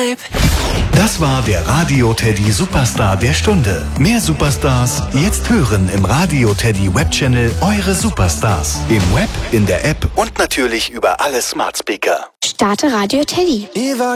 Vibe. Das war der Radio Teddy Superstar der Stunde. Mehr Superstars jetzt hören im Radio Teddy Webchannel Eure Superstars. Im Web, in der App und natürlich über alle Smart Speaker. Starte Radio Teddy.